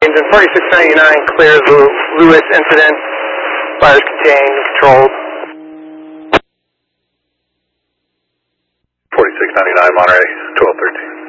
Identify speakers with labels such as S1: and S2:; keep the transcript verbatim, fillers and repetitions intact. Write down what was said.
S1: Engine forty-six ninety-nine clears the Lewis incident. Fires contained, controlled.
S2: forty-six ninety-nine, Monterey, twelve thirteen.